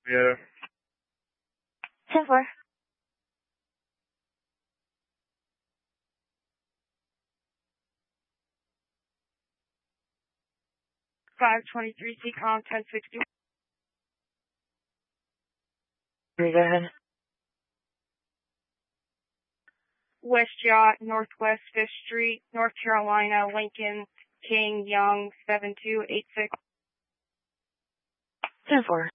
Yeah. 10-4. $523 CCOM 1060. Go ahead. West Yacht, Northwest 5th Street, North Carolina, Lincoln, King, Young, 7286. 10-4.